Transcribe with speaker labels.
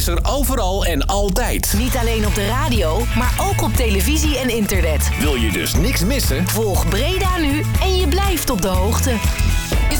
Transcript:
Speaker 1: is er overal en altijd.
Speaker 2: Niet alleen op de radio, maar ook op televisie en internet.
Speaker 1: Wil je dus niks missen?
Speaker 2: Volg Breda Nu en je blijft op de hoogte.
Speaker 3: Is